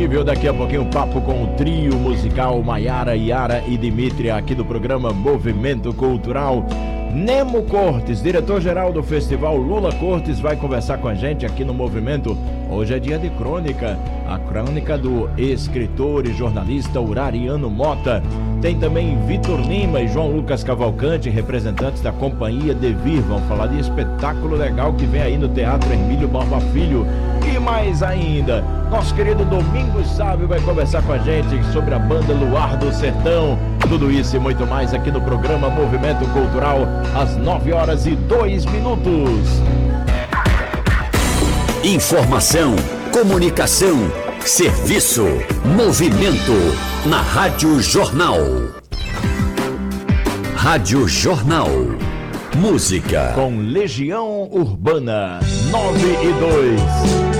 imperdível. Daqui a pouquinho, papo com o trio musical Maiara, Yara e Dimitri, aqui do programa Movimento Cultural. Nemo Cortes, diretor-geral do festival Lula Cortes, vai conversar com a gente aqui no Movimento. Hoje é dia de crônica, a crônica do escritor e jornalista Urariano Mota. Tem também Vitor Lima e João Lucas Cavalcante, representantes da Companhia Devir. Vão falar de espetáculo legal que vem aí no Teatro Hermílio Barba Filho. E mais ainda, nosso querido Domingos Sábio vai conversar com a gente sobre a banda Luar do Sertão. Tudo isso e muito mais aqui no programa Movimento Cultural, às 9h02. Informação, comunicação, serviço, movimento na Rádio Jornal. Rádio Jornal. Música. Com Legião Urbana, 9 e 2.